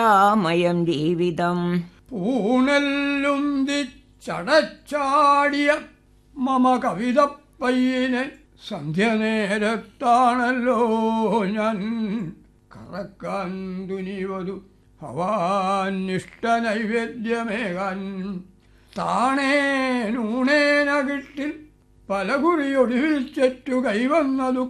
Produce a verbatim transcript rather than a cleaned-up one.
ചിന്താമയം ജീവിതം. പൂനെല്ലുന്തി ചടച്ചാടിയ മമ കവിത പയ്യനെ സന്ധ്യ നേരത്താണല്ലോ ഞാൻ കറക്കാൻ തുനിവതു ഭവാനിഷ്ട നൈവേദ്യമേകാൻ. താണേനൂണേനകിട്ടിൽ പലകുറിയൊടുവിൽ ചെറ്റു കൈവന്നതു